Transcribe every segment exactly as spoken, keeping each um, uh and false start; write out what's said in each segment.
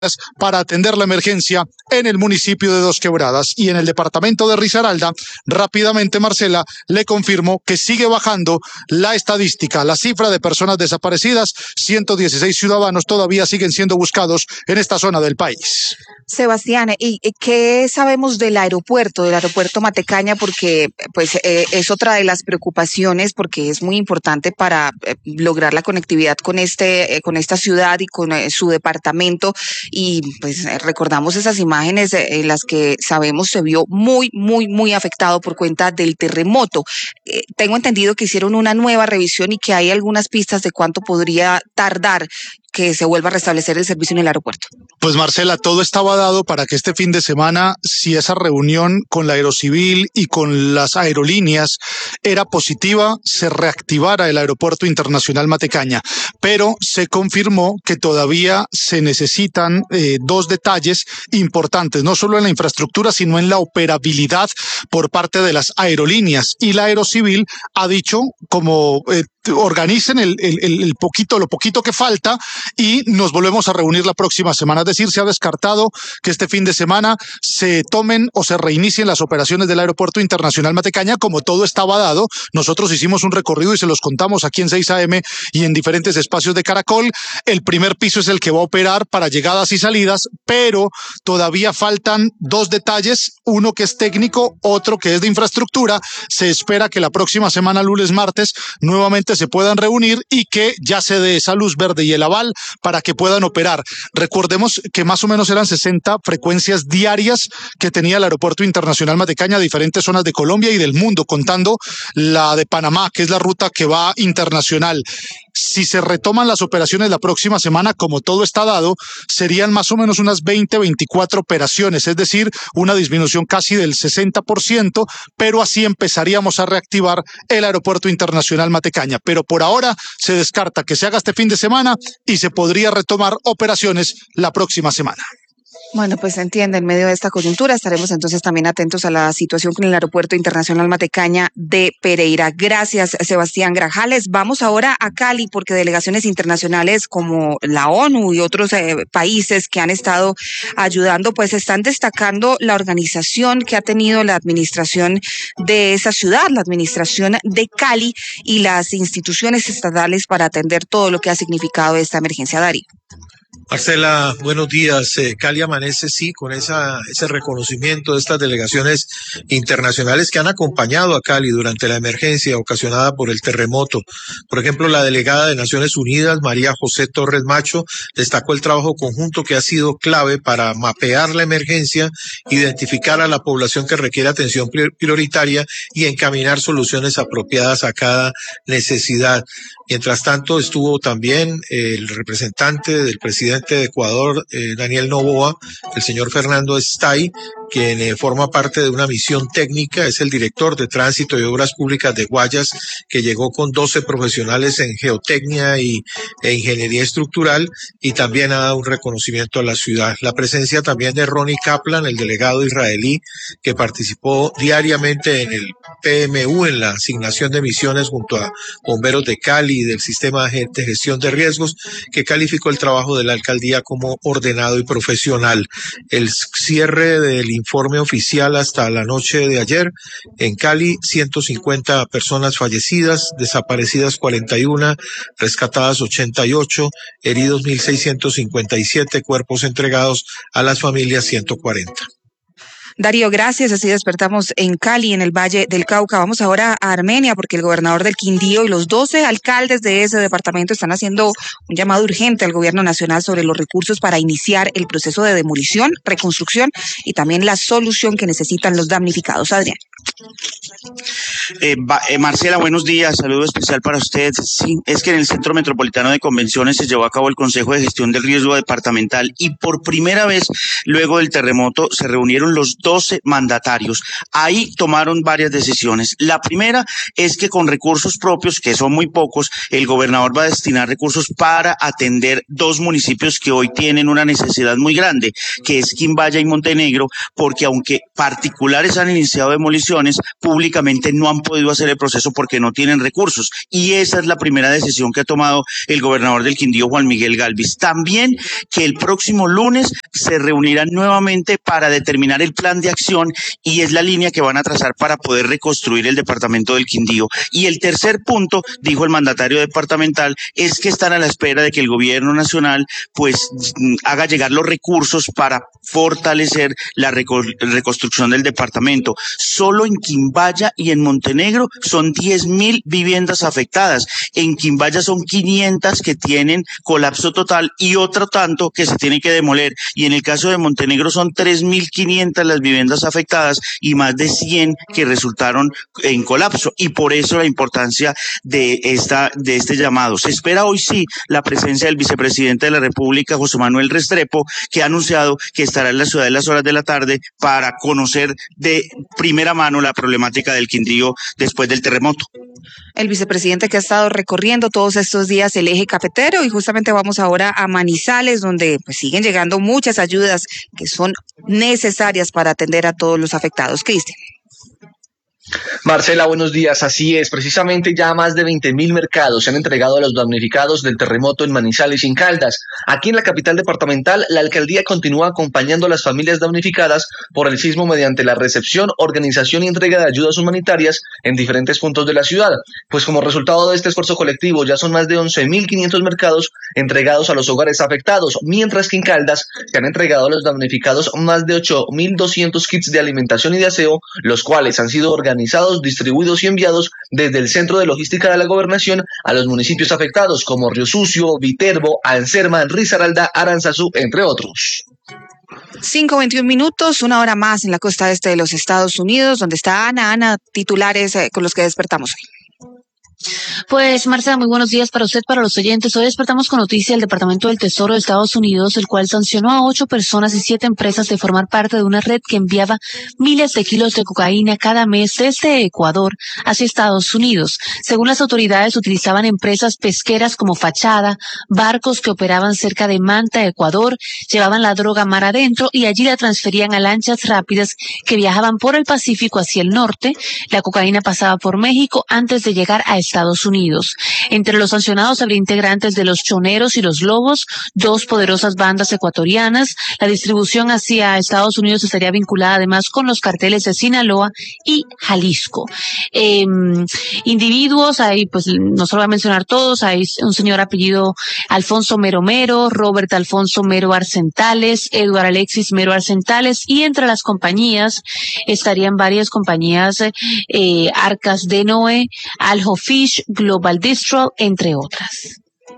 para atender la emergencia en el municipio de Dos Quebradas. Y en el departamento de Risaralda, rápidamente Marcela le confirmó que sigue bajando la estadística, la cifra de personas desaparecidas. ciento dieciséis ciudadanos todavía siguen siendo buscados en esta zona del país. Sebastián, ¿y qué sabemos del aeropuerto, del aeropuerto Matecaña? Porque pues eh, es otra de las preocupaciones, porque es muy importante para eh, lograr la conectividad con este, eh, con esta ciudad y con eh, su departamento. Y pues eh, recordamos esas imágenes eh, en las que sabemos se vio muy, muy, muy afectado por cuenta del terremoto. Eh, tengo entendido que hicieron una nueva revisión y que hay algunas pistas de cuánto podría tardar que se vuelva a restablecer el servicio en el aeropuerto. Pues Marcela, todo estaba dado para que este fin de semana, si esa reunión con la Aerocivil y con las aerolíneas era positiva, se reactivara el Aeropuerto Internacional Matecaña. Pero se confirmó que todavía se necesitan eh, dos detalles importantes, no solo en la infraestructura, sino en la operabilidad por parte de las aerolíneas. Y la Aerocivil ha dicho, como eh, organicen el, el, el poquito, lo poquito que falta, y nos volvemos a reunir la próxima semana. Es decir, se ha descartado que este fin de semana se tomen o se reinicien las operaciones del Aeropuerto Internacional Matecaña, como todo estaba dado. Nosotros hicimos un recorrido y se los contamos aquí en seis A M y en diferentes espacios de Caracol. El primer piso es el que va a operar para llegadas y salidas, pero todavía faltan dos detalles, uno que es técnico, otro que es de infraestructura. Se espera que la próxima semana, lunes, martes, nuevamente se puedan reunir y que ya se dé esa luz verde y el aval para que puedan operar. Recordemos que más o menos eran sesenta frecuencias diarias que tenía el Aeropuerto Internacional Matecaña a diferentes zonas de Colombia y del mundo, contando la de Panamá, que es la ruta que va internacional. Si se retoman las operaciones la próxima semana, como todo está dado, serían más o menos unas veinte, veinticuatro operaciones, es decir, una disminución casi del sesenta por ciento, pero así empezaríamos a reactivar el Aeropuerto Internacional Matecaña. Pero por ahora se descarta que se haga este fin de semana y se podría retomar operaciones la próxima semana. Bueno, pues se entiende, en medio de esta coyuntura estaremos entonces también atentos a la situación con el Aeropuerto Internacional Matecaña de Pereira. Gracias, Sebastián Grajales. Vamos ahora a Cali, porque delegaciones internacionales como la ONU y otros eh, países que han estado ayudando, pues están destacando la organización que ha tenido la administración de esa ciudad, la administración de Cali y las instituciones estatales para atender todo lo que ha significado esta emergencia. Darío. Marcela, buenos días. Eh, Cali amanece, sí, con esa, ese reconocimiento de estas delegaciones internacionales que han acompañado a Cali durante la emergencia ocasionada por el terremoto. Por ejemplo, la delegada de Naciones Unidas, María José Torres Macho, destacó el trabajo conjunto que ha sido clave para mapear la emergencia, identificar a la población que requiere atención prioritaria y encaminar soluciones apropiadas a cada necesidad. Mientras tanto, estuvo también el representante del presidente de Ecuador, eh, Daniel Noboa, el señor Fernando Estay, quien eh, forma parte de una misión técnica, es el director de Tránsito y Obras Públicas de Guayas, que llegó con doce profesionales en geotecnia y, e ingeniería estructural, y también ha dado un reconocimiento a la ciudad. La presencia también de Ronnie Kaplan, el delegado israelí, que participó diariamente en el P M U, en la asignación de misiones junto a bomberos de Cali y del sistema de gestión de riesgos, que calificó el trabajo de la alcaldía como ordenado y profesional. El cierre del informe oficial hasta la noche de ayer: en Cali, ciento cincuenta personas fallecidas, desaparecidas cuarenta y uno, rescatadas ochenta y ocho, heridos mil seiscientos cincuenta y siete, cuerpos entregados a las familias ciento cuarenta. Darío, gracias. Así despertamos en Cali, en el Valle del Cauca. Vamos ahora a Armenia, porque el gobernador del Quindío y los doce alcaldes de ese departamento están haciendo un llamado urgente al gobierno nacional sobre los recursos para iniciar el proceso de demolición, reconstrucción y también la solución que necesitan los damnificados. Adrián. Eh, eh, Marcela, buenos días, saludo especial para usted. Sí, es que en el Centro Metropolitano de Convenciones se llevó a cabo el Consejo de Gestión del Riesgo Departamental y por primera vez luego del terremoto se reunieron los doce mandatarios. Ahí tomaron varias decisiones. La primera es que con recursos propios, que son muy pocos, el gobernador va a destinar recursos para atender dos municipios que hoy tienen una necesidad muy grande, que es Quimbaya y Montenegro, porque aunque particulares han iniciado demoliciones, públicamente no han podido hacer el proceso porque no tienen recursos. Y esa es la primera decisión que ha tomado el gobernador del Quindío, Juan Miguel Gálvez. También que el próximo lunes se reunirán nuevamente para determinar el plan de acción y es la línea que van a trazar para poder reconstruir el departamento del Quindío. Y el tercer punto, dijo el mandatario departamental, es que están a la espera de que el gobierno nacional pues haga llegar los recursos para fortalecer la reco- reconstrucción del departamento. Solo en Quimbaya y en Montenegro son diez mil viviendas afectadas. En Quimbaya son quinientas que tienen colapso total y otro tanto que se tiene que demoler. Y en el caso de Montenegro son tres mil quinientas las viviendas afectadas y más de cien que resultaron en colapso. Y por eso la importancia de esta de este llamado. Se espera hoy sí la presencia del vicepresidente de la República, José Manuel Restrepo, que ha anunciado que estará en la ciudad en las horas de la tarde para conocer de primera mano la problemática del Quindío después del terremoto. El vicepresidente que ha estado recorriendo todos estos días el eje cafetero y justamente vamos ahora a Manizales, donde pues, siguen llegando muchas ayudas que son necesarias para atender a todos los afectados. Cristian. Marcela, buenos días. Así es, precisamente ya más de veinte mil mercados se han entregado a los damnificados del terremoto en Manizales y en Caldas. Aquí en la capital departamental, la alcaldía continúa acompañando a las familias damnificadas por el sismo mediante la recepción, organización y entrega de ayudas humanitarias en diferentes puntos de la ciudad. Pues como resultado de este esfuerzo colectivo, ya son más de once mil quinientos mercados entregados a los hogares afectados, mientras que en Caldas se han entregado a los damnificados más de ocho mil doscientos kits de alimentación y de aseo, los cuales han sido organizados distribuidos y enviados desde el Centro de Logística de la Gobernación a los municipios afectados como Río Sucio, Viterbo, Anserma, Risaralda, Aranzazú, entre otros. cinco veintiún minutos, una hora más en la costa este de los Estados Unidos, donde está Ana. Ana, titulares eh, con los que despertamos hoy. Pues, Marcela, muy buenos días para usted, para los oyentes. Hoy despertamos con noticia del Departamento del Tesoro de Estados Unidos, el cual sancionó a ocho personas y siete empresas de formar parte de una red que enviaba miles de kilos de cocaína cada mes desde Ecuador hacia Estados Unidos. Según las autoridades, utilizaban empresas pesqueras como fachada, barcos que operaban cerca de Manta, Ecuador, llevaban la droga mar adentro y allí la transferían a lanchas rápidas que viajaban por el Pacífico hacia el norte. La cocaína pasaba por México antes de llegar a Estados Unidos. Entre los sancionados habría integrantes de los Choneros y los Lobos, dos poderosas bandas ecuatorianas. La distribución hacia Estados Unidos estaría vinculada además con los carteles de Sinaloa y Jalisco. Eh, individuos, hay, pues no se lo voy a mencionar todos, hay un señor apellido Alfonso Mero Mero, Robert Alfonso Mero Arcentales, Eduardo Alexis Mero Arcentales, y entre las compañías estarían varias compañías, eh, Arcas de Noé, Aljo Fish, Global Distro, entre otras.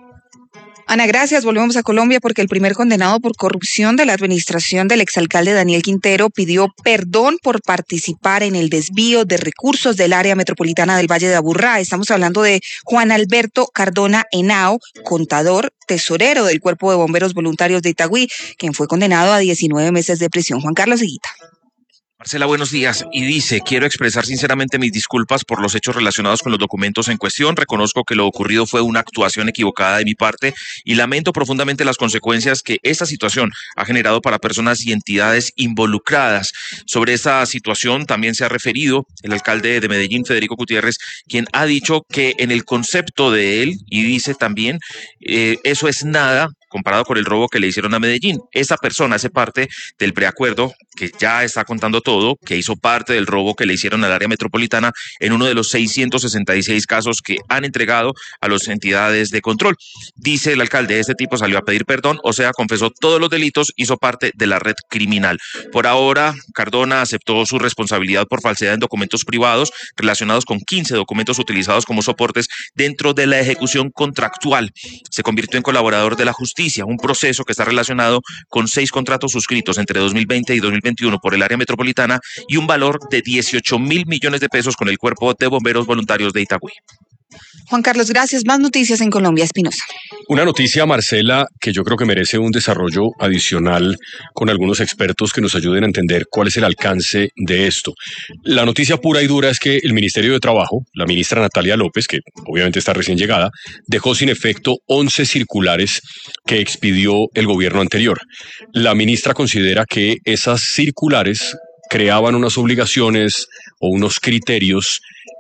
Ana, gracias. Volvemos a Colombia porque el primer condenado por corrupción de la administración del exalcalde Daniel Quintero pidió perdón por participar en el desvío de recursos del área metropolitana del Valle de Aburrá. Estamos hablando de Juan Alberto Cardona Henao, contador, tesorero del Cuerpo de Bomberos Voluntarios de Itagüí, quien fue condenado a diecinueve meses de prisión. Juan Carlos Higuita. Marcela, buenos días. Y dice, quiero expresar sinceramente mis disculpas por los hechos relacionados con los documentos en cuestión. Reconozco que lo ocurrido fue una actuación equivocada de mi parte y lamento profundamente las consecuencias que esta situación ha generado para personas y entidades involucradas. Sobre esta situación también se ha referido el alcalde de Medellín, Federico Gutiérrez, quien ha dicho que en el concepto de él, y dice también, eh, eso es nada comparado con el robo que le hicieron a Medellín. Esa persona hace parte del preacuerdo que ya está contando todo, que hizo parte del robo que le hicieron al área metropolitana en uno de los seiscientos sesenta y seis casos que han entregado a las entidades de control. Dice el alcalde, este tipo salió a pedir perdón, o sea, confesó todos los delitos, hizo parte de la red criminal. Por ahora, Cardona aceptó su responsabilidad por falsedad en documentos privados relacionados con quince documentos utilizados como soportes dentro de la ejecución contractual. Se convirtió en colaborador de la justicia, un proceso que está relacionado con seis contratos suscritos entre dos mil veinte y dos mil veintiuno por el área metropolitana y un valor de dieciocho mil millones de pesos con el Cuerpo de Bomberos Voluntarios de Itagüí. Juan Carlos, gracias. Más noticias en Colombia, Espinosa. Una noticia, Marcela, que yo creo que merece un desarrollo adicional con algunos expertos que nos ayuden a entender cuál es el alcance de esto. La noticia pura y dura es que el Ministerio de Trabajo, la ministra Natalia López, que obviamente está recién llegada, dejó sin efecto once circulares que expidió el gobierno anterior. La ministra considera que esas circulares creaban unas obligaciones o unos criterios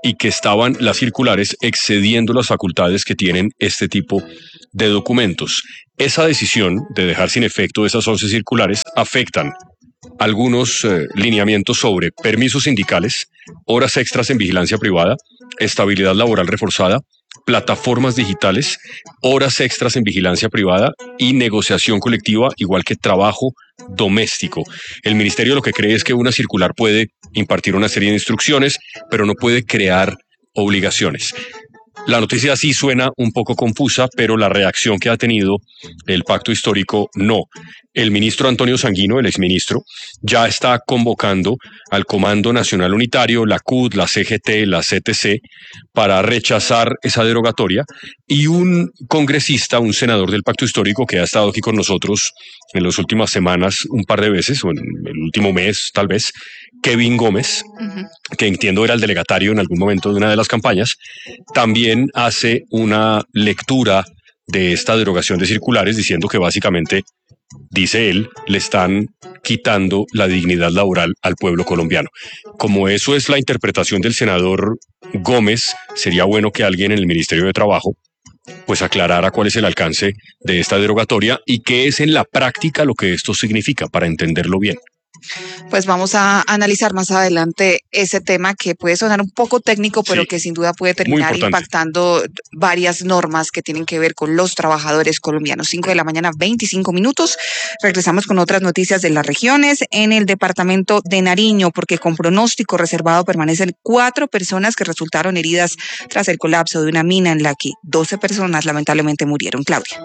y que estaban las circulares excediendo las facultades que tienen este tipo de documentos. Esa decisión de dejar sin efecto esas once circulares afectan algunos eh, lineamientos sobre permisos sindicales, horas extras en vigilancia privada, estabilidad laboral reforzada, plataformas digitales, horas extras en vigilancia privada y negociación colectiva, igual que trabajo doméstico. El ministerio lo que cree es que una circular puede impartir una serie de instrucciones, pero no puede crear obligaciones. La noticia sí suena un poco confusa, pero la reacción que ha tenido el pacto histórico no. El ministro Antonio Sanguino, el exministro, ya está convocando al Comando Nacional Unitario, la C U D, la C G T, la C T C, para rechazar esa derogatoria. Y un congresista, un senador del pacto histórico que ha estado aquí con nosotros en las últimas semanas un par de veces, o en el último mes tal vez, Kevin Gómez, uh-huh. que entiendo era el delegatario en algún momento de una de las campañas, también hace una lectura de esta derogación de circulares diciendo que básicamente, dice él, le están quitando la dignidad laboral al pueblo colombiano. Como eso es la interpretación del senador Gómez, sería bueno que alguien en el Ministerio de Trabajo pues aclarara cuál es el alcance de esta derogatoria y qué es en la práctica lo que esto significa para entenderlo bien. Pues vamos a analizar más adelante ese tema que puede sonar un poco técnico, pero sí, que sin duda puede terminar impactando varias normas que tienen que ver con los trabajadores colombianos. cinco de la mañana, veinticinco minutos. Regresamos con otras noticias de las regiones. En el departamento de Nariño, porque con pronóstico reservado permanecen cuatro personas que resultaron heridas tras el colapso de una mina en la que doce personas lamentablemente murieron. Claudia.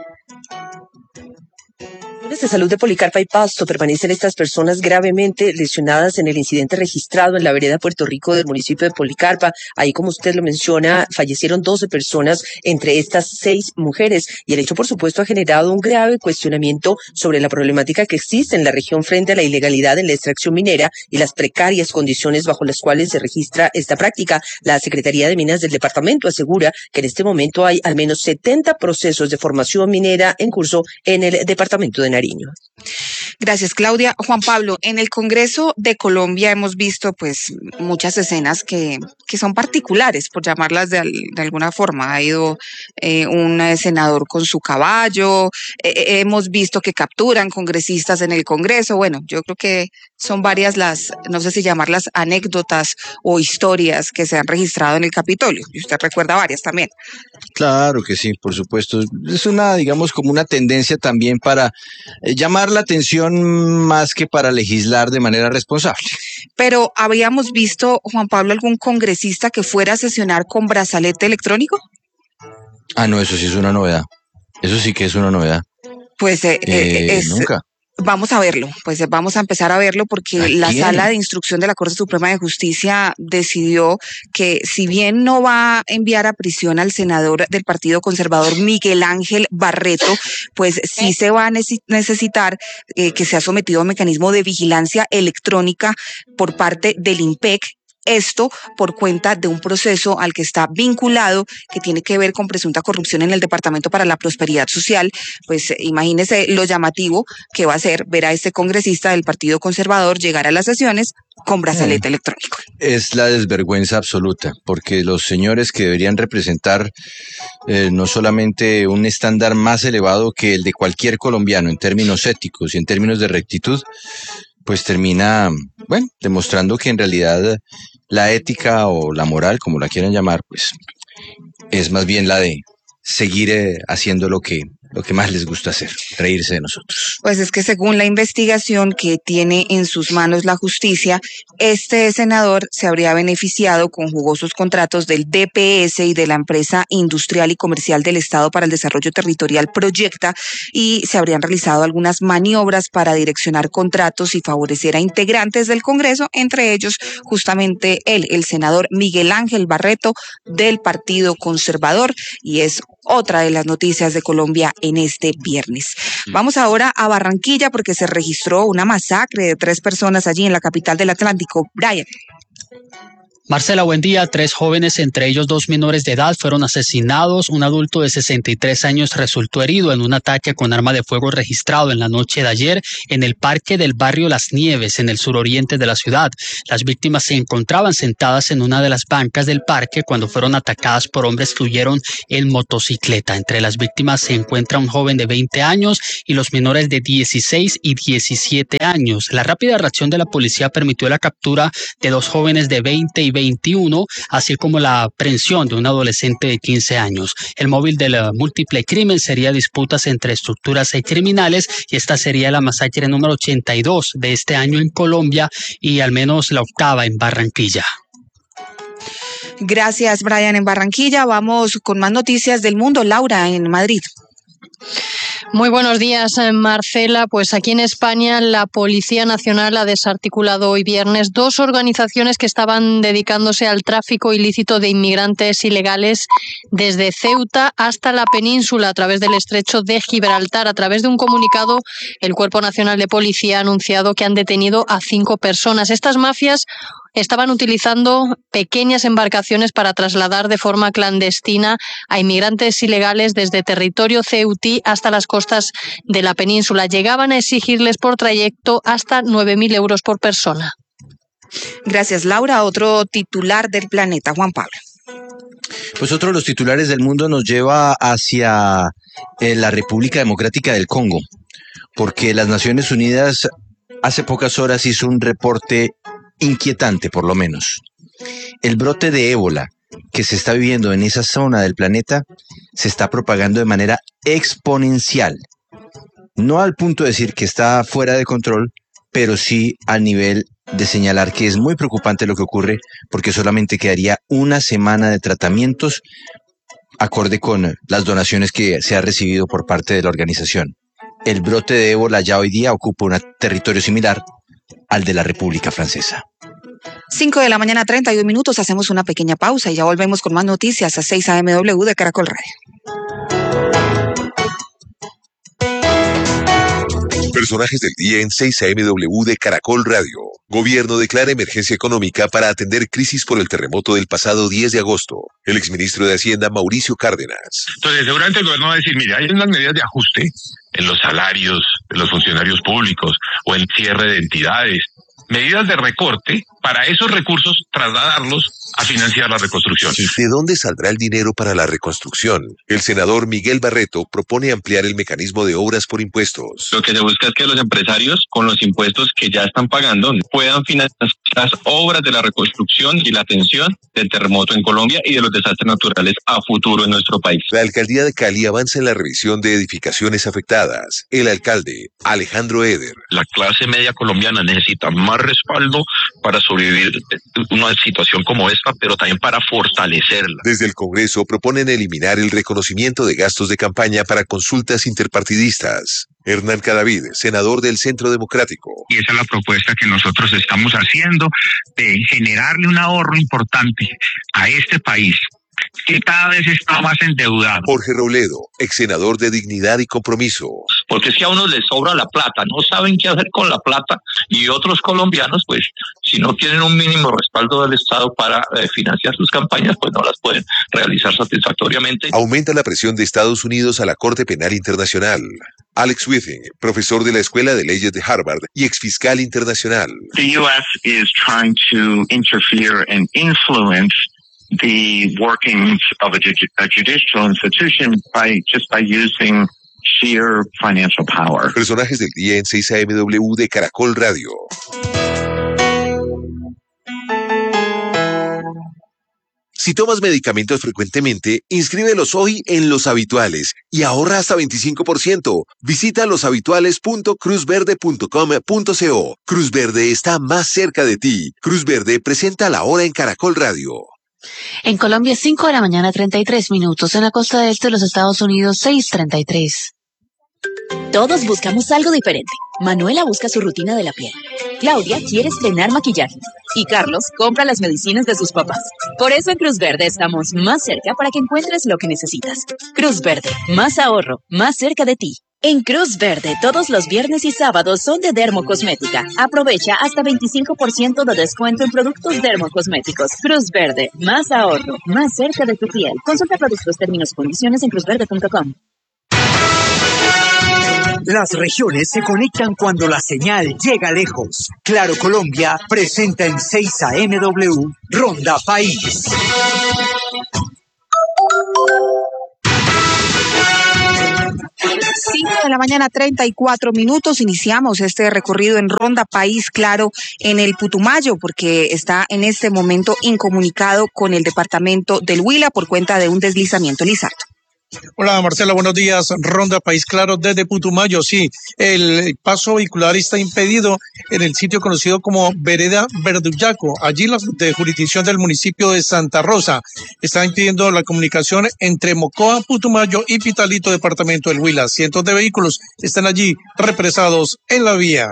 De salud de Policarpa y Pasto permanecen estas personas gravemente lesionadas en el incidente registrado en la vereda Puerto Rico del municipio de Policarpa. Ahí, como usted lo menciona, fallecieron doce personas, entre estas seis mujeres, y el hecho, por supuesto, ha generado un grave cuestionamiento sobre la problemática que existe en la región frente a la ilegalidad en la extracción minera y las precarias condiciones bajo las cuales se registra esta práctica. La Secretaría de Minas del departamento asegura que en este momento hay al menos setenta procesos de formación minera en curso en el departamento de Nariño. Gracias, Claudia. Juan Pablo, en el Congreso de Colombia hemos visto pues muchas escenas que, que son particulares, por llamarlas de, de alguna forma. Ha ido eh, un senador con su caballo, eh, hemos visto que capturan congresistas en el Congreso. Bueno, yo creo que son varias las, no sé si llamarlas anécdotas o historias que se han registrado en el Capitolio. Y usted recuerda varias también. Claro que sí, por supuesto. Es una, digamos, como una tendencia también para eh, llamar la atención más que para legislar de manera responsable. Pero ¿habíamos visto, Juan Pablo, algún congresista que fuera a sesionar con brazalete electrónico? Ah, no, eso sí es una novedad. Eso sí que es una novedad. Pues eh, eh, es... Nunca. Vamos a verlo, pues vamos a empezar a verlo porque la Sala de Instrucción de la Corte Suprema de Justicia decidió que si bien no va a enviar a prisión al senador del Partido Conservador Miguel Ángel Barreto, pues sí se va a necesitar eh, que sea sometido a un mecanismo de vigilancia electrónica por parte del IMPEC. Esto por cuenta de un proceso al que está vinculado, que tiene que ver con presunta corrupción en el Departamento para la Prosperidad Social. Pues imagínese lo llamativo que va a ser ver a este congresista del Partido Conservador llegar a las sesiones con brazalete eh, electrónico. Es la desvergüenza absoluta, porque los señores que deberían representar eh, no solamente un estándar más elevado que el de cualquier colombiano en términos éticos y en términos de rectitud, pues termina, bueno, demostrando que en realidad la ética o la moral, como la quieran llamar, pues es más bien la de seguir eh, haciendo lo que, lo que más les gusta hacer, reírse de nosotros. Pues es que según la investigación que tiene en sus manos la justicia, este senador se habría beneficiado con jugosos contratos del D P S y de la empresa industrial y comercial del Estado para el Desarrollo Territorial Proyecta, y se habrían realizado algunas maniobras para direccionar contratos y favorecer a integrantes del Congreso, entre ellos justamente él, el senador Miguel Ángel Barreto del Partido Conservador, y es otra de las noticias de Colombia en este viernes. Vamos ahora a Barranquilla porque se registró una masacre de tres personas allí en la capital del Atlántico. Brian. Marcela, buen día. Tres jóvenes, entre ellos dos menores de edad, fueron asesinados. Un adulto de sesenta y tres años resultó herido en un ataque con arma de fuego registrado en la noche de ayer en el parque del barrio Las Nieves, en el suroriente de la ciudad. Las víctimas se encontraban sentadas en una de las bancas del parque cuando fueron atacadas por hombres que huyeron en motocicleta. Entre las víctimas se encuentra un joven de veinte años y los menores de dieciséis y diecisiete años. La rápida reacción de la policía permitió la captura de dos jóvenes de veinte y veintiuno, así como la aprehensión de un adolescente de quince años. El móvil del múltiple crimen sería disputas entre estructuras criminales y esta sería la masacre número ochenta y dos de este año en Colombia y al menos la octava en Barranquilla. Gracias, Brian, en Barranquilla. Vamos con más noticias del mundo. Laura, en Madrid. Muy buenos días, Marcela. Pues aquí en España la Policía Nacional ha desarticulado hoy viernes dos organizaciones que estaban dedicándose al tráfico ilícito de inmigrantes ilegales desde Ceuta hasta la península a través del estrecho de Gibraltar. A través de un comunicado, el Cuerpo Nacional de Policía ha anunciado que han detenido a cinco personas. Estas mafias estaban utilizando pequeñas embarcaciones para trasladar de forma clandestina a inmigrantes ilegales desde territorio ceutí hasta las costas de la península. Llegaban a exigirles por trayecto hasta nueve mil euros por persona. Gracias, Laura. Otro titular del planeta, Juan Pablo. Pues otro de los titulares del mundo nos lleva hacia eh, la República Democrática del Congo, porque las Naciones Unidas hace pocas horas hizo un reporte inquietante, por lo menos. El brote de ébola que se está viviendo en esa zona del planeta se está propagando de manera exponencial. No al punto de decir que está fuera de control, pero sí al nivel de señalar que es muy preocupante lo que ocurre, porque solamente quedaría una semana de tratamientos acorde con las donaciones que se ha recibido por parte de la organización. El brote de ébola ya hoy día ocupa un territorio similar al de la República Francesa. cinco de la mañana, treinta y un minutos. Hacemos una pequeña pausa y ya volvemos con más noticias a seis A M W de Caracol Radio. Personajes del día en seis A M W de Caracol Radio. Gobierno declara emergencia económica para atender crisis por el terremoto del pasado diez de agosto. El exministro de Hacienda, Mauricio Cárdenas. Entonces, seguramente el gobierno va a decir, mire, hay unas medidas de ajuste en los salarios de los funcionarios públicos o en cierre de entidades. Medidas de recorte para esos recursos trasladarlos a financiar la reconstrucción. ¿De dónde saldrá el dinero para la reconstrucción? El senador Miguel Barreto propone ampliar el mecanismo de obras por impuestos. Lo que se busca es que los empresarios, con los impuestos que ya están pagando, puedan financiar las obras de la reconstrucción y la atención del terremoto en Colombia y de los desastres naturales a futuro en nuestro país. La alcaldía de Cali avanza en la revisión de edificaciones afectadas. El alcalde, Alejandro Eder. La clase media colombiana necesita más respaldo para sobrevivir una situación como esta, pero también para fortalecerla. Desde el Congreso proponen eliminar el reconocimiento de gastos de campaña para consultas interpartidistas. Hernán Cadavid, senador del Centro Democrático. Y esa es la propuesta que nosotros estamos haciendo, de generarle un ahorro importante a este país, que cada vez está más endeudado. Jorge Robledo, ex senador de Dignidad y Compromiso. Porque si a uno les sobra la plata, no saben qué hacer con la plata, y otros colombianos, pues, si no tienen un mínimo respaldo del Estado para eh, financiar sus campañas, pues no las pueden realizar satisfactoriamente. Aumenta la presión de Estados Unidos a la Corte Penal Internacional. Alex Withing, profesor de la Escuela de Leyes de Harvard y exfiscal internacional. The U S is trying to interfere and influence the workings of a, ju a judicial institution by just by using sheer financial power. Personajes del día en seis A M W de Caracol Radio. Si tomas medicamentos frecuentemente, inscríbelos hoy en Los Habituales y ahorra hasta veinticinco por ciento. Visita loshabituales punto cruz verde punto com punto co. Cruz Verde está más cerca de ti. Cruz Verde presenta la hora en Caracol Radio. En Colombia, cinco de la mañana, treinta y tres minutos. En la costa este de los Estados Unidos, seis treinta y tres. Todos buscamos algo diferente. Manuela busca su rutina de la piel. Claudia quiere estrenar maquillaje. Y Carlos compra las medicinas de sus papás. Por eso en Cruz Verde estamos más cerca para que encuentres lo que necesitas. Cruz Verde, más ahorro, más cerca de ti. En Cruz Verde, todos los viernes y sábados son de Dermocosmética. Aprovecha hasta veinticinco por ciento de descuento en productos dermocosméticos. Cruz Verde, más ahorro, más cerca de tu piel. Consulta productos, términos y condiciones en cruz verde punto com. Las regiones se conectan cuando la señal llega lejos. Claro Colombia presenta en seis A M W Ronda País. cinco de la mañana, treinta y cuatro minutos. Iniciamos este recorrido en Ronda País Claro en el Putumayo, porque está en este momento incomunicado con el departamento del Huila por cuenta de un deslizamiento. Lizardo. Hola Marcela, buenos días. Ronda País Claro desde Putumayo. Sí, el paso vehicular está impedido en el sitio conocido como Vereda Verdullaco. Allí la de jurisdicción del municipio de Santa Rosa está impidiendo la comunicación entre Mocoa, Putumayo y Pitalito, departamento del Huila. Cientos de vehículos están allí represados en la vía.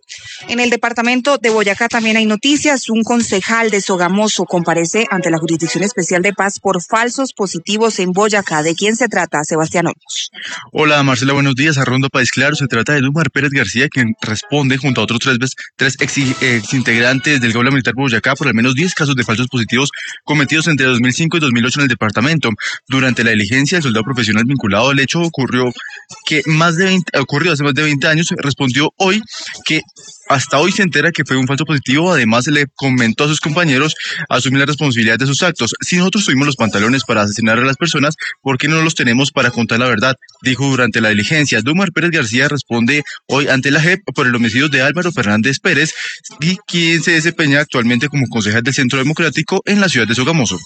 En el departamento de Boyacá también hay noticias. Un concejal de Sogamoso comparece ante la Jurisdicción Especial de Paz por falsos positivos en Boyacá. ¿De quién se trata, Sebastián Olmos? Hola Marcela, buenos días. A Ronda País Claro, se trata de Dumar Pérez García, quien responde junto a otros tres, tres ex, ex integrantes del Gaula Militar Boyacá por al menos diez casos de falsos positivos cometidos entre dos mil cinco y dos mil ocho en el departamento. Durante la diligencia, el soldado profesional vinculado al hecho ocurrió que más de veinte, ocurrió hace más de veinte años, respondió hoy que hasta hoy se entera que fue un falso positivo. Además, se le comentó a sus compañeros asumir la responsabilidad de sus actos. Si nosotros tuvimos los pantalones para asesinar a las personas, ¿por qué no los tenemos para contar la verdad?, dijo durante la diligencia. Dumar Pérez García responde hoy ante la J E P por el homicidio de Álvaro Fernández Pérez, y quien se desempeña actualmente como concejal del Centro Democrático en la ciudad de Sogamoso.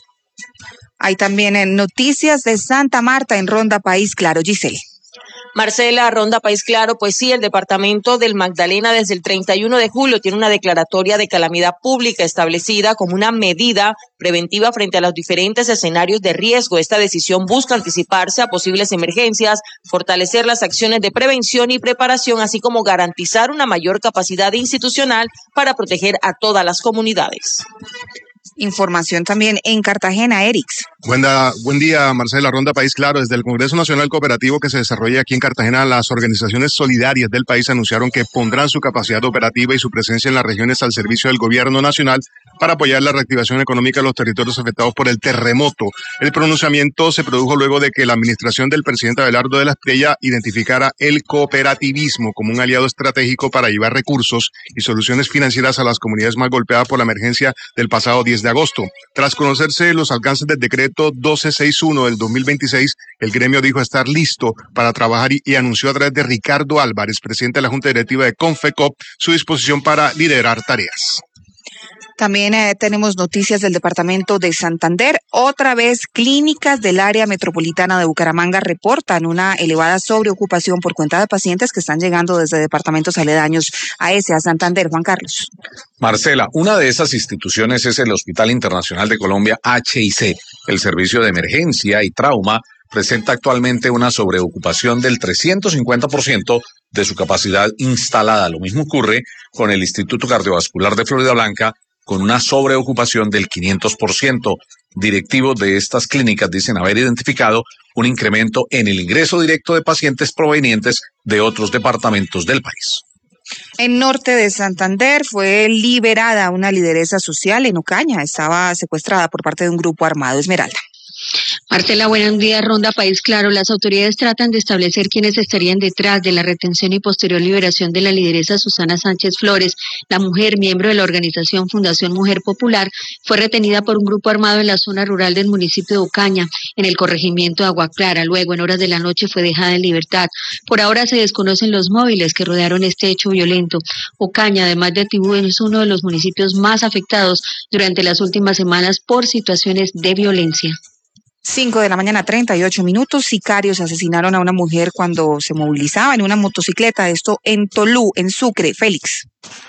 Hay también noticias de Santa Marta en Ronda País Claro. Giselle. Marcela, Ronda País Claro, pues sí, el departamento del Magdalena desde el treinta y uno de julio tiene una declaratoria de calamidad pública establecida como una medida preventiva frente a los diferentes escenarios de riesgo. Esta decisión busca anticiparse a posibles emergencias, fortalecer las acciones de prevención y preparación, así como garantizar una mayor capacidad institucional para proteger a todas las comunidades. Información también en Cartagena, Erix. Buen, da, buen día, Marcela. Ronda País Claro. Desde el Congreso Nacional Cooperativo que se desarrolla aquí en Cartagena, las organizaciones solidarias del país anunciaron que pondrán su capacidad operativa y su presencia en las regiones al servicio del gobierno nacional para apoyar la reactivación económica de los territorios afectados por el terremoto. El pronunciamiento se produjo luego de que la administración del presidente Abelardo de la Espriella identificara el cooperativismo como un aliado estratégico para llevar recursos y soluciones financieras a las comunidades más golpeadas por la emergencia del pasado diez de agosto. Tras conocerse los alcances del decreto doce sesenta y uno del dos mil veintiséis, el gremio dijo estar listo para trabajar y, y anunció a través de Ricardo Álvarez, presidente de la Junta Directiva de Confecop, su disposición para liderar tareas. También eh, tenemos noticias del departamento de Santander. Otra vez, clínicas del área metropolitana de Bucaramanga reportan una elevada sobreocupación por cuenta de pacientes que están llegando desde departamentos aledaños a ese, a Santander. Juan Carlos. Marcela, una de esas instituciones es el Hospital Internacional de Colombia, H I C. El servicio de emergencia y trauma presenta actualmente una sobreocupación del trescientos cincuenta por ciento de su capacidad instalada. Lo mismo ocurre con el Instituto Cardiovascular de Florida Blanca, con una sobreocupación del quinientos por ciento. Directivos de estas clínicas dicen haber identificado un incremento en el ingreso directo de pacientes provenientes de otros departamentos del país. En norte de Santander fue liberada una lideresa social en Ocaña. Estaba secuestrada por parte de un grupo armado. Esmeralda. Marcela, buenos días. Ronda País Claro. Las autoridades tratan de establecer quiénes estarían detrás de la retención y posterior liberación de la lideresa Susana Sánchez Flores. La mujer, miembro de la organización Fundación Mujer Popular, fue retenida por un grupo armado en la zona rural del municipio de Ocaña, en el corregimiento de Agua Clara. Luego, en horas de la noche, fue dejada en libertad. Por ahora se desconocen los móviles que rodearon este hecho violento. Ocaña, además de Tibú, es uno de los municipios más afectados durante las últimas semanas por situaciones de violencia. Cinco de la mañana, treinta y ocho minutos. Sicarios asesinaron a una mujer cuando se movilizaba en una motocicleta. Esto en Tolú, en Sucre. Félix.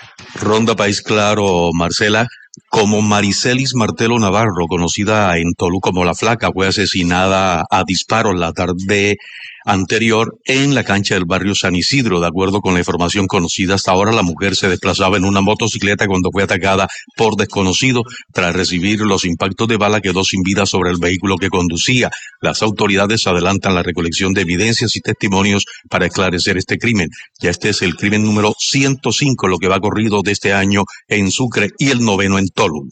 Ronda País Claro, Marcela. Como Maricelis Martelo Navarro, conocida en Tolú como La Flaca, fue asesinada a disparos la tarde anterior en la cancha del barrio San Isidro. De acuerdo con la información conocida hasta ahora, la mujer se desplazaba en una motocicleta cuando fue atacada por desconocido. Tras recibir los impactos de bala, quedó sin vida sobre el vehículo que conducía. Las autoridades adelantan la recolección de evidencias y testimonios para esclarecer este crimen. Ya este es el crimen número ciento cinco, lo que va corrido de este año en Sucre, y el noveno en Tolú.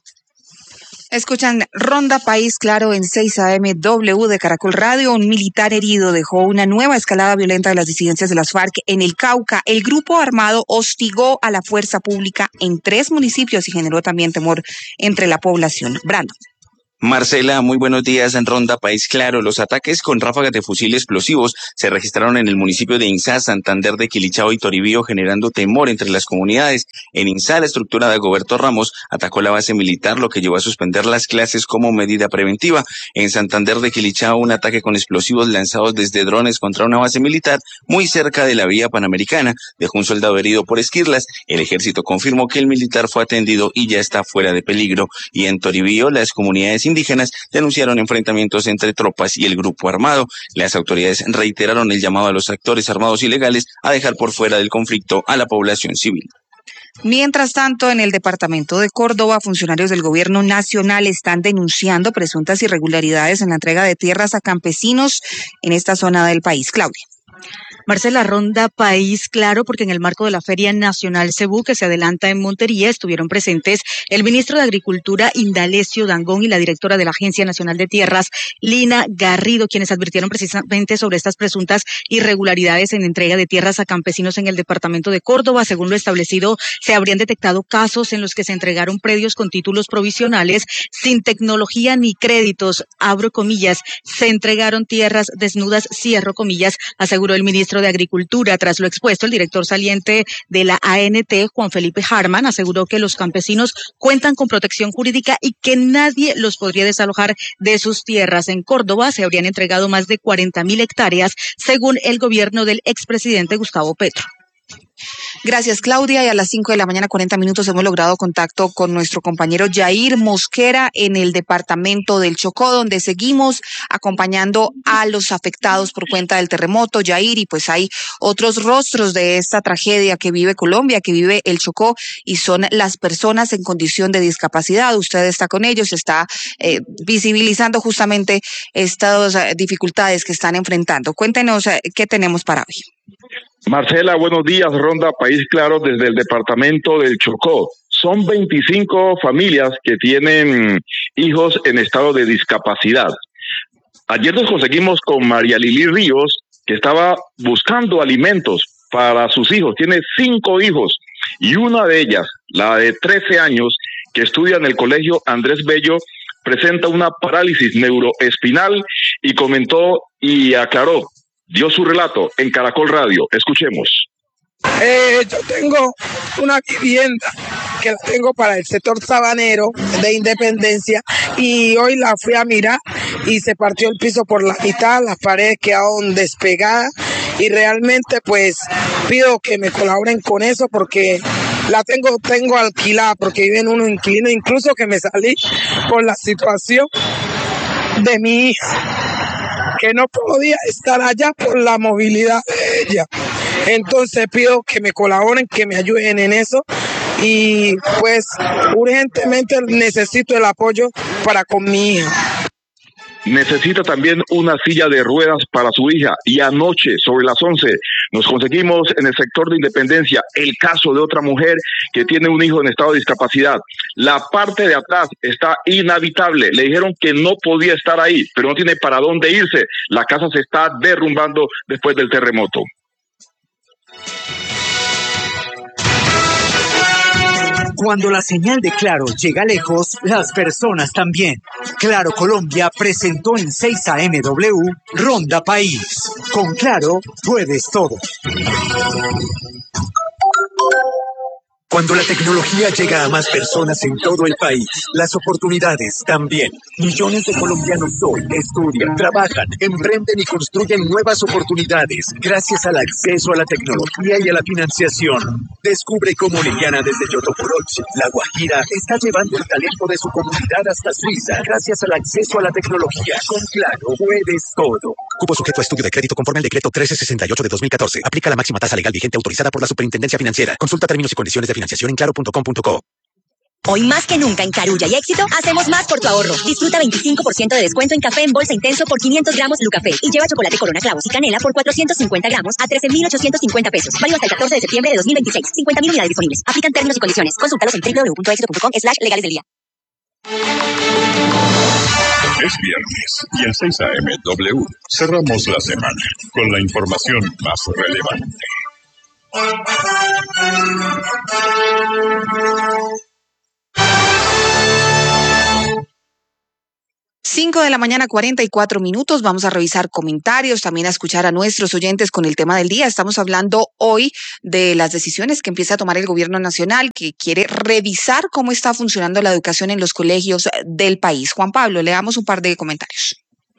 Escuchan Ronda País Claro en seis A M W de Caracol Radio. Un militar herido dejó una nueva escalada violenta de las disidencias de las FARC en el Cauca. El grupo armado hostigó a la fuerza pública en tres municipios y generó también temor entre la población. Brandon. Marcela, muy buenos días en Ronda País Claro. Los ataques con ráfagas de fusil explosivos se registraron en el municipio de Inzá, Santander de Quilichao y Toribío, generando temor entre las comunidades. En Inzá, la estructura de Dagoberto Ramos atacó la base militar, lo que llevó a suspender las clases como medida preventiva. En Santander de Quilichao, un ataque con explosivos lanzados desde drones contra una base militar muy cerca de la vía panamericana dejó un soldado herido por esquirlas. El ejército confirmó que el militar fue atendido y ya está fuera de peligro. Y en Toribío, las comunidades indígenas denunciaron enfrentamientos entre tropas y el grupo armado. Las autoridades reiteraron el llamado a los actores armados ilegales a dejar por fuera del conflicto a la población civil. Mientras tanto, en el departamento de Córdoba, funcionarios del gobierno nacional están denunciando presuntas irregularidades en la entrega de tierras a campesinos en esta zona del país. Claudia. Marcela, Ronda País Claro, porque en el marco de la Feria Nacional Cebú, que se adelanta en Montería, estuvieron presentes el ministro de Agricultura, Indalecio Dangond, y la directora de la Agencia Nacional de Tierras, Lina Garrido, quienes advirtieron precisamente sobre estas presuntas irregularidades en entrega de tierras a campesinos en el departamento de Córdoba. Según lo establecido, se habrían detectado casos en los que se entregaron predios con títulos provisionales sin tecnología ni créditos, abro comillas, se entregaron tierras desnudas, cierro comillas, aseguró el ministro de Agricultura. Tras lo expuesto, el director saliente de la A N T, Juan Felipe Harman, aseguró que los campesinos cuentan con protección jurídica y que nadie los podría desalojar de sus tierras. En Córdoba se habrían entregado más de cuarenta mil hectáreas, según el gobierno del expresidente Gustavo Petro. Gracias, Claudia. Y a las cinco de la mañana, cuarenta minutos, hemos logrado contacto con nuestro compañero Jair Mosquera en el departamento del Chocó, donde seguimos acompañando a los afectados por cuenta del terremoto. Jair, y pues hay otros rostros de esta tragedia que vive Colombia, que vive el Chocó, y son las personas en condición de discapacidad. Usted está con ellos, está eh, visibilizando justamente estas uh, dificultades que están enfrentando. Cuéntenos uh, qué tenemos para hoy. Marcela, buenos días. Ronda País Claro desde el departamento del Chocó. Son veinticinco familias que tienen hijos en estado de discapacidad. Ayer nos conseguimos con María Lili Ríos, que estaba buscando alimentos para sus hijos. Tiene cinco hijos y una de ellas, la de trece años, que estudia en el colegio Andrés Bello, presenta una parálisis neuroespinal y comentó y aclaró, dio su relato en Caracol Radio. Escuchemos. Eh, yo tengo una vivienda que la tengo para el sector sabanero de Independencia y hoy la fui a mirar y se partió el piso por la mitad, las paredes quedaron despegadas y realmente pues pido que me colaboren con eso porque la tengo tengo alquilada porque viven unos inquilinos, incluso que me salí por la situación de mi hija, que no podía estar allá por la movilidad de ella. Entonces pido que me colaboren, que me ayuden en eso y pues urgentemente necesito el apoyo para con mi hija. Necesita también una silla de ruedas para su hija y anoche sobre las once nos conseguimos en el sector de Independencia el caso de otra mujer que tiene un hijo en estado de discapacidad. La parte de atrás está inhabitable, le dijeron que no podía estar ahí, pero no tiene para dónde irse. La casa se está derrumbando después del terremoto. Cuando la señal de Claro llega lejos, las personas también. Claro Colombia presentó en seis A M W Ronda País. Con Claro puedes todo. Cuando la tecnología llega a más personas en todo el país, las oportunidades también. Millones de colombianos hoy estudian, trabajan, emprenden y construyen nuevas oportunidades gracias al acceso a la tecnología y a la financiación. Descubre cómo Liliana desde Yotoporoche, La Guajira, está llevando el talento de su comunidad hasta Suiza gracias al acceso a la tecnología. Con Claro, puedes todo. Cupo sujeto a estudio de crédito conforme al decreto trece sesenta y ocho de dos mil catorce. Aplica la máxima tasa legal vigente autorizada por la Superintendencia Financiera. Consulta términos y condiciones de financiación en claro punto com punto co. Hoy más que nunca en Carulla y Éxito, hacemos más por tu ahorro. Disfruta veinticinco por ciento de descuento en café en bolsa intenso por quinientos gramos Lucafé y lleva chocolate Corona Clavos y Canela por cuatrocientos cincuenta gramos a trece mil ochocientos cincuenta pesos. Válido hasta el catorce de septiembre de dos mil veintiséis. cincuenta mil unidades disponibles. Aplican términos y condiciones. Consúltalos en doble u doble u doble u punto éxito punto com slash legales del día. Es viernes y en seis A M W cerramos la semana con la información más relevante. Cinco de la mañana, cuarenta y cuatro minutos. Vamos a revisar comentarios, también a escuchar a nuestros oyentes con el tema del día. Estamos hablando hoy de las decisiones que empieza a tomar el gobierno nacional, que quiere revisar cómo está funcionando la educación en los colegios del país. Juan Pablo, leamos un par de comentarios.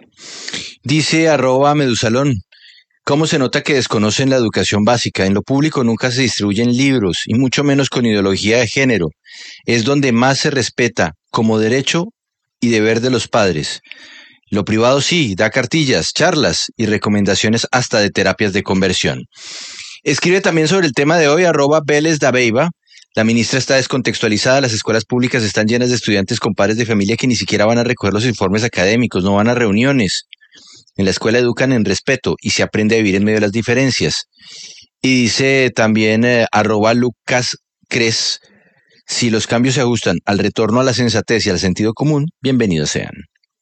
Dice arroba Medusalón. ¿Cómo se nota que desconocen la educación básica? En lo público nunca se distribuyen libros, y mucho menos con ideología de género. Es donde más se respeta como derecho y deber de los padres. Lo privado sí, da cartillas, charlas y recomendaciones hasta de terapias de conversión. Escribe también sobre el tema de hoy, arroba Vélez Dabeiba. La ministra está descontextualizada, las escuelas públicas están llenas de estudiantes con padres de familia que ni siquiera van a recoger los informes académicos, no van a reuniones. En la escuela educan en respeto y se aprende a vivir en medio de las diferencias. Y dice también eh, arroba Lucas Cres, si los cambios se ajustan al retorno a la sensatez y al sentido común, bienvenidos sean.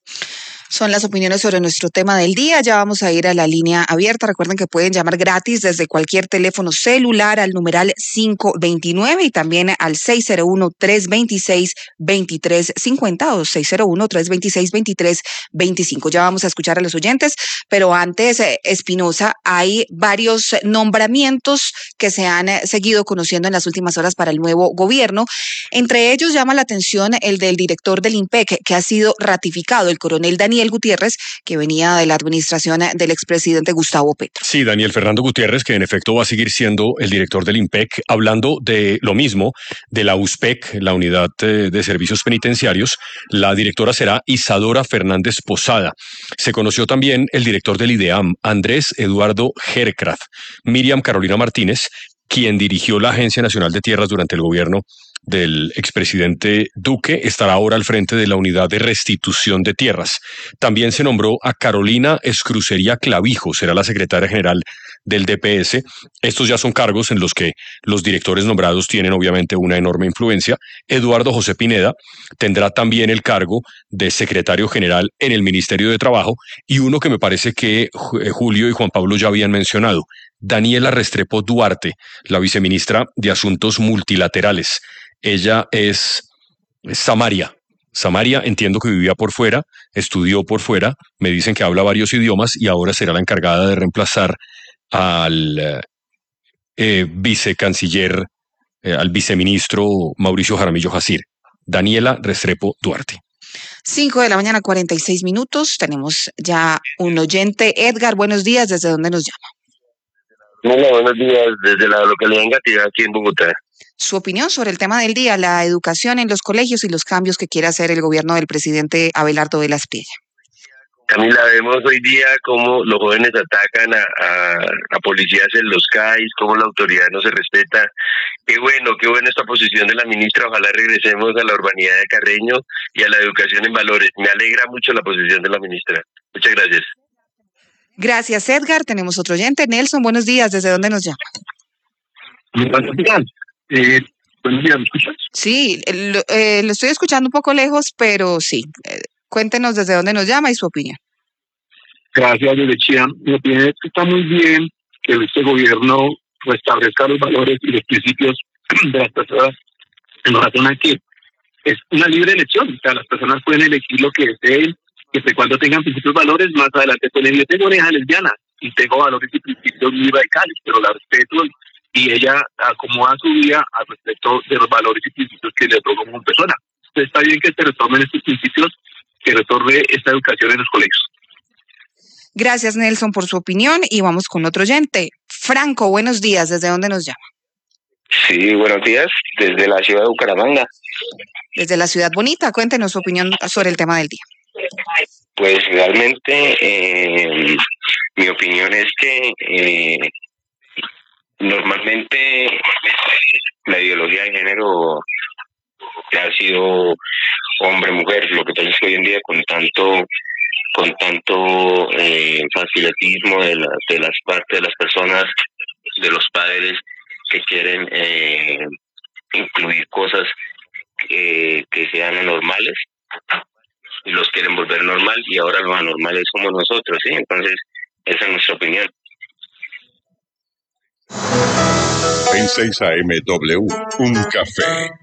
Son las opiniones sobre nuestro tema del día. Ya vamos a ir a la línea abierta. Recuerden que pueden llamar gratis desde cualquier teléfono celular al numeral cinco veintinueve y también al seis cero uno, tres dos seis, dos tres cinco cero o seis cero uno, tres dos seis, dos tres veinticinco. Ya vamos a escuchar a los oyentes, pero antes, Espinosa, hay varios nombramientos que se han seguido conociendo en las últimas horas para el nuevo gobierno. Entre ellos llama la atención el del director del INPEC, que ha sido ratificado, el coronel Daniel Gutiérrez, que venía de la administración del expresidente Gustavo Petro. Sí, Daniel Fernando Gutiérrez, que en efecto va a seguir siendo el director del INPEC, hablando de lo mismo, de la U S P E C, la Unidad de Servicios Penitenciarios. La directora será Isadora Fernández Posada. Se conoció también el director del IDEAM, Andrés Eduardo Hercraft. Miriam Carolina Martínez, quien dirigió la Agencia Nacional de Tierras durante el gobierno del expresidente Duque, estará ahora al frente de la Unidad de Restitución de Tierras. También se nombró a Carolina Escrucería Clavijo, será la secretaria general del D P S. Estos ya son cargos en los que los directores nombrados tienen obviamente una enorme influencia. Eduardo José Pineda tendrá también el cargo de secretario general en el Ministerio de Trabajo, y uno que me parece que Julio y Juan Pablo ya habían mencionado, Daniela Restrepo Duarte, la viceministra de Asuntos Multilaterales. Ella es Samaria. Samaria, entiendo que vivía por fuera, estudió por fuera, me dicen que habla varios idiomas y ahora será la encargada de reemplazar al eh, vicecanciller, eh, al viceministro Mauricio Jaramillo Jacir. Daniela Restrepo Duarte. Cinco de la mañana, cuarenta y seis minutos. Tenemos ya un oyente. Edgar, buenos días. ¿Desde dónde nos llama? Hola, buenos días. Desde la localidad Engativá, aquí en Bogotá. Su opinión sobre el tema del día, la educación en los colegios y los cambios que quiere hacer el gobierno del presidente Abelardo Velas Priella. Camila, vemos hoy día cómo los jóvenes atacan a, a, a policías en los C A I S, cómo la autoridad no se respeta. Qué bueno, qué buena esta posición de la ministra. Ojalá regresemos a la urbanidad de Carreño y a la educación en valores. Me alegra mucho la posición de la ministra. Muchas gracias. Gracias, Edgar. Tenemos otro oyente. Nelson, buenos días. ¿Desde dónde nos llama? Eh, buenos días, ¿me escuchas? Sí, lo, eh, lo estoy escuchando un poco lejos, pero sí. Eh, cuéntenos desde dónde nos llama y su opinión. Gracias, desde Chía. Mi opinión es que está muy bien que este gobierno restablezca los valores y los principios de las personas en relación a que es una libre elección. O sea, las personas pueden elegir lo que deseen, que cuando tengan principios valores, más adelante pueden. Yo tengo oreja lesbiana y tengo valores y principios muy radicales, pero la respeto y ella acomoda su vida al respecto de los valores y principios que le otorgó como persona. Entonces está bien que se retomen estos principios, que retorne esta educación en los colegios. Gracias, Nelson, por su opinión y vamos con otro oyente. Franco, buenos días. ¿Desde dónde nos llama? Sí, buenos días. Desde la ciudad de Bucaramanga. Desde la ciudad bonita. Cuéntenos su opinión sobre el tema del día. Pues realmente eh, mi opinión es que eh, normalmente la ideología de género ha sido hombre-mujer. Lo que pasa es que hoy en día con tanto con tanto eh, facilitismo de, la, de las partes de las personas, de los padres que quieren eh, incluir cosas eh, que sean anormales y los quieren volver normal, y ahora los anormales somos nosotros, ¿sí? Entonces, esa es nuestra opinión. En seis A M W, un café